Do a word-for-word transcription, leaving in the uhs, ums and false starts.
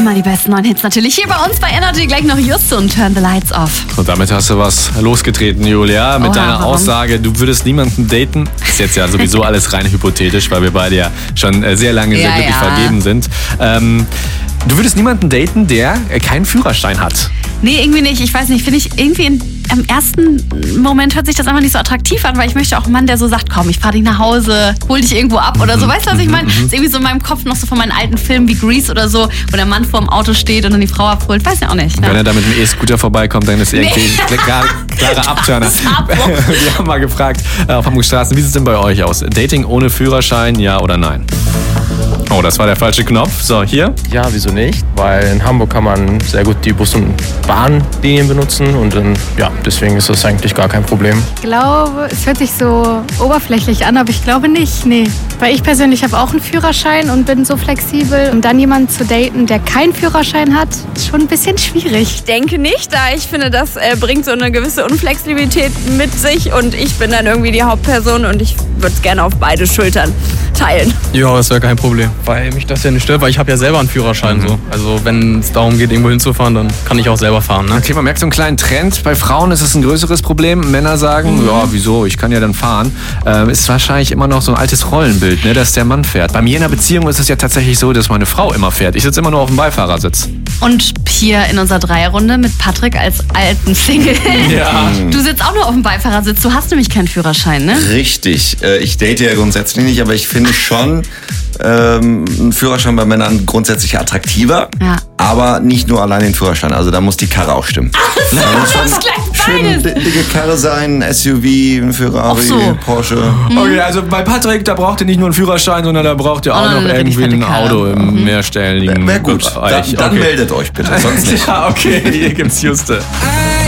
erstmal die besten neuen Hits natürlich hier bei uns bei Energy. Gleich noch Juste und Turn the Lights Off. Und damit hast du was losgetreten, Julia, mit Oha, deiner warum? Aussage, du würdest niemanden daten. Ist jetzt ja sowieso alles rein hypothetisch, weil wir beide ja schon äh, sehr lange sehr Ja, glücklich ja. vergeben sind. Ähm, du würdest niemanden daten, der äh, keinen Führerschein hat. Nee, irgendwie nicht. Ich weiß nicht, finde ich irgendwie in, im ersten Moment hört sich das einfach nicht so attraktiv an, weil ich möchte auch einen Mann, der so sagt, komm, ich fahr dich nach Hause, hol dich irgendwo ab oder so. Weißt du, was ich meine? Ist irgendwie so in meinem Kopf noch so von meinen alten Filmen wie Grease oder so, wo der Mann vor dem Auto steht und dann die Frau abholt. Weiß ja auch nicht. Wenn Ja. er da mit einem E-Scooter vorbeikommt, dann ist irgendwie ein klarer, klarer Abturner. Das ist Abbruch. Wir haben mal gefragt äh, auf Hamburg Straßen, wie sieht es denn bei euch aus? Dating ohne Führerschein, ja oder nein? Oh, das war der falsche Knopf. So, hier. Ja, wieso nicht? Weil in Hamburg kann man sehr gut die Bus- und Bahnlinien benutzen und dann, ja, deswegen ist das eigentlich gar kein Problem. Ich glaube, es hört sich so oberflächlich an, aber ich glaube nicht, nee. Weil ich persönlich habe auch einen Führerschein und bin so flexibel. Und dann jemanden zu daten, der keinen Führerschein hat, ist schon ein bisschen schwierig. Ich denke nicht, da ich finde, das äh, bringt so eine gewisse Unflexibilität mit sich und ich bin dann irgendwie die Hauptperson und ich würde es gerne auf beide Schultern teilen. Ja, das wäre kein Problem, weil mich das ja nicht stört, weil ich habe ja selber einen Führerschein. Mhm. So. Also wenn es darum geht, irgendwo hinzufahren, dann kann ich auch selber fahren. Ne? Okay, man merkt so einen kleinen Trend. Bei Frauen ist es ein größeres Problem. Männer sagen, ja, wieso, ich kann ja dann fahren. Ähm, ist wahrscheinlich immer noch so ein altes Rollenbild, ne, dass der Mann fährt. Bei mir in der Beziehung ist es ja tatsächlich so, dass meine Frau immer fährt. Ich sitze immer nur auf dem Beifahrersitz. Und hier in unserer Dreierrunde mit Patrick als alten Single. Ja. Du sitzt auch nur auf dem Beifahrersitz. Du hast nämlich keinen Führerschein, ne? Richtig. Äh, Ich date ja grundsätzlich nicht, aber ich finde schon ähm, einen Führerschein bei Männern grundsätzlich attraktiver. Ja. Aber nicht nur allein den Führerschein, also da muss die Karre auch stimmen. Da muss das ist gleich schön beides. di- dicke Karre sein, S U V, ein Ferrari, Ach so. Porsche. Okay, also bei Patrick, da braucht ihr nicht nur einen Führerschein, sondern da braucht ihr auch Oh, noch eine richtig irgendwie ein fette Karre. Auto im mehrstelligen Wäre gut. Bereich. Dann, dann okay. meldet euch bitte, sonst nicht. Ja, okay, hier gibt's Juste. I